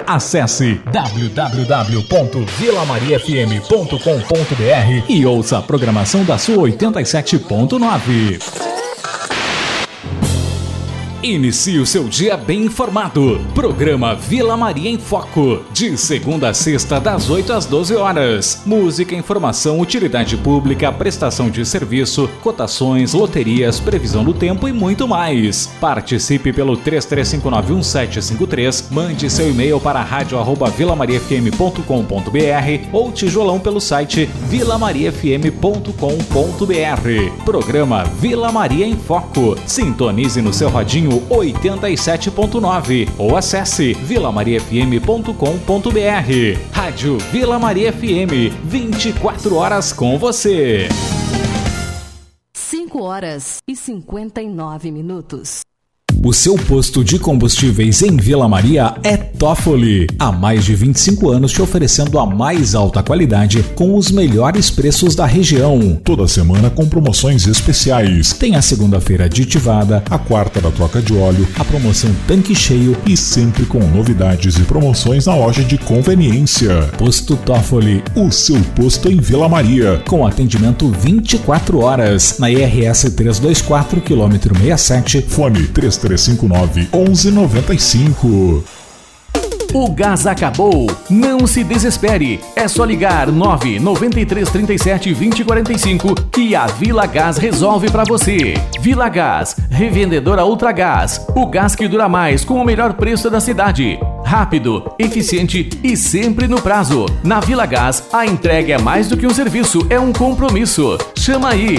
Acesse www.vilamariafm.com.br e ouça a programação da sua 87.9. Inicie o seu dia bem informado. Programa Vila Maria em Foco. De segunda a sexta, das 8 às 12 horas. Música, informação, utilidade pública, prestação de serviço, cotações, loterias, previsão do tempo e muito mais. Participe pelo 33591753. Mande seu e-mail para radio@vilamariafm.com.br ou tijolão pelo site vilamariafm.com.br. Programa Vila Maria em Foco. Sintonize no seu radinho 87.9 ou acesse vilamariafm.com.br. Rádio Vila Maria FM, 24 horas com você. 5h59. O seu posto de combustíveis em Vila Maria é Toffoli. Há mais de 25 anos te oferecendo a mais alta qualidade com os melhores preços da região. Toda semana com promoções especiais. Tem a segunda-feira aditivada, a quarta da troca de óleo, a promoção tanque cheio e sempre com novidades e promoções na loja de conveniência. Posto Toffoli, o seu posto em Vila Maria. Com atendimento 24 horas na IRS 324, quilômetro 67, fone 3359-1195. O gás acabou? Não se desespere. É só ligar 99337-2045 que a Vila Gás resolve pra você. Vila Gás, revendedora Ultragás. O gás que dura mais com o melhor preço da cidade. Rápido, eficiente e sempre no prazo. Na Vila Gás, a entrega é mais do que um serviço, é um compromisso. Chama aí,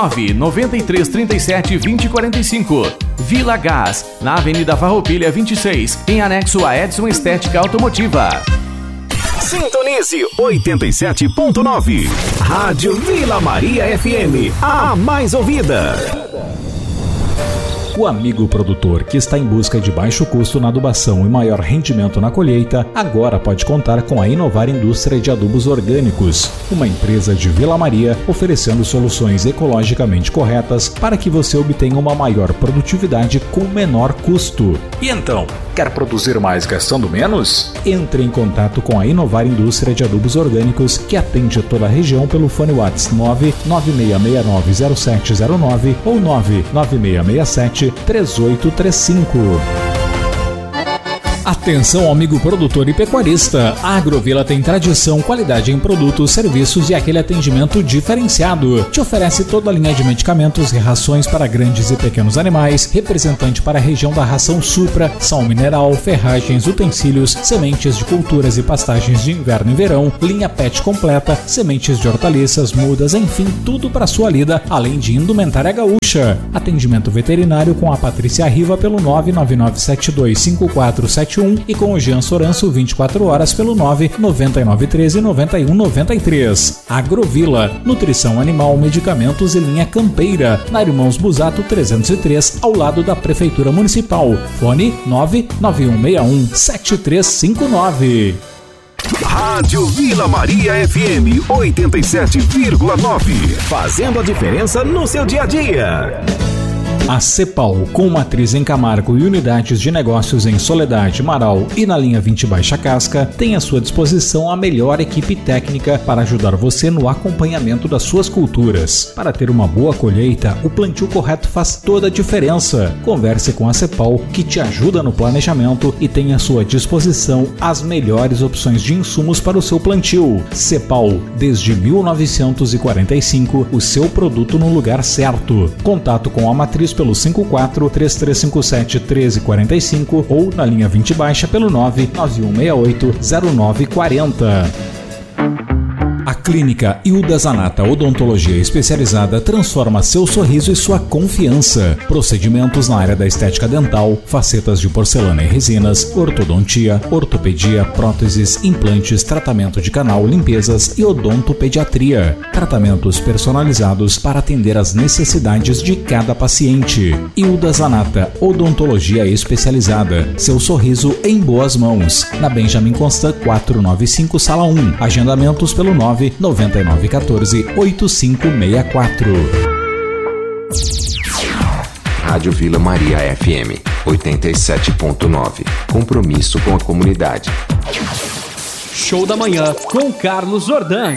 99337-2045. Vila Gás, na Avenida Farroupilha 26, em anexo a Edson Estética Automotiva. Sintonize 87.9. Rádio Vila Maria FM, a mais ouvida. O amigo produtor que está em busca de baixo custo na adubação e maior rendimento na colheita, agora pode contar com a Inovar Indústria de Adubos Orgânicos, uma empresa de Vila Maria oferecendo soluções ecologicamente corretas para que você obtenha uma maior produtividade com menor custo. E então, quer produzir mais gastando menos? Entre em contato com a Inovar Indústria de Adubos Orgânicos, que atende toda a região pelo fone WhatsApp 996690709 ou 99667 3835. Atenção, amigo produtor e pecuarista. A Agrovila tem tradição, qualidade em produtos, serviços e aquele atendimento diferenciado. Te oferece toda a linha de medicamentos e rações para grandes e pequenos animais, representante para a região da ração Supra, sal mineral, ferragens, utensílios, sementes de culturas e pastagens de inverno e verão, linha PET completa, sementes de hortaliças, mudas, enfim, tudo para sua lida, além de indumentária gaúcha. Atendimento veterinário com a Patrícia Riva pelo 999725471 e com o Jean Soranço 24 horas pelo 99913-9193. Agrovila, nutrição animal, medicamentos e linha campeira, na Irmãos Busato 303, ao lado da Prefeitura Municipal. Fone 991617359. Rádio Vila Maria FM 87,9. Fazendo a diferença no seu dia a dia. A Cepal, com matriz em Camargo e unidades de negócios em Soledade, Marau e na linha 20 Baixa Casca, tem à sua disposição a melhor equipe técnica para ajudar você no acompanhamento das suas culturas. Para ter uma boa colheita, o plantio correto faz toda a diferença. Converse com a Cepal, que te ajuda no planejamento e tem à sua disposição as melhores opções de insumos para o seu plantio. Cepal, desde 1945, o seu produto no lugar certo. Contato com a matriz pelo 54-3357-1345 ou na linha 20 Baixa pelo 99168-0940. A Clínica Hilda Zanata Odontologia Especializada transforma seu sorriso e sua confiança. Procedimentos na área da estética dental, facetas de porcelana e resinas, ortodontia, ortopedia, próteses, implantes, tratamento de canal, limpezas e odontopediatria. Tratamentos personalizados para atender às necessidades de cada paciente. Hilda Zanata Odontologia Especializada. Seu sorriso em boas mãos. Na Benjamin Constant 495, Sala 1. Agendamentos pelo 99914-8564. Rádio Vila Maria FM 87.9. Compromisso com a comunidade. Show da Manhã com Carlos Jordan.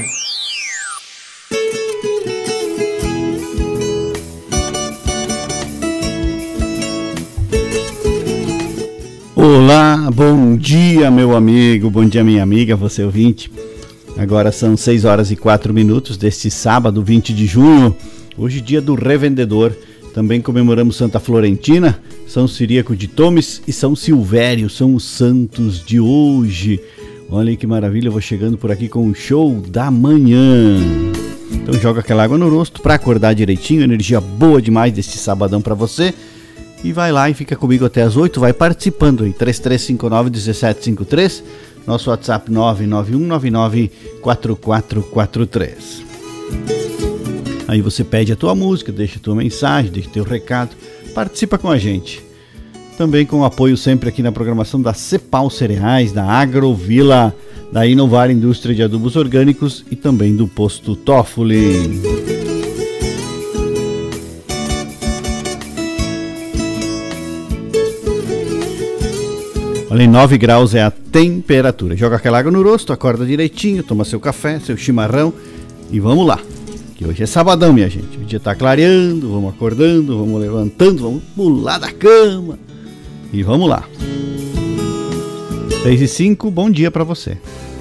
Olá, bom dia meu amigo, bom dia minha amiga, você ouvinte. Agora são 6 horas e 4 minutos deste sábado, 20 de junho. Hoje dia do revendedor. Também comemoramos Santa Florentina, São Ciríaco de Tomes e São Silvério, são os santos de hoje. Olha que maravilha, eu vou chegando por aqui com o show da manhã. Então joga aquela água no rosto para acordar direitinho, energia boa demais deste sabadão para você. E vai lá e fica comigo até as 8, vai participando aí, 3359-1753, nosso WhatsApp 991994443. Aí você pede a tua música, deixa a tua mensagem, deixa o teu recado, participa com a gente. Também com apoio sempre aqui na programação da Cepal Cereais, da Agrovila, da Inovar Indústria de Adubos Orgânicos e também do Posto Toffoli. Olha, 9 graus é a temperatura. Joga aquela água no rosto, acorda direitinho, toma seu café, seu chimarrão e vamos lá. Que hoje é sabadão, minha gente. O dia tá clareando, vamos acordando, vamos levantando, vamos pular da cama. E vamos lá. 6 e 5, bom dia pra você.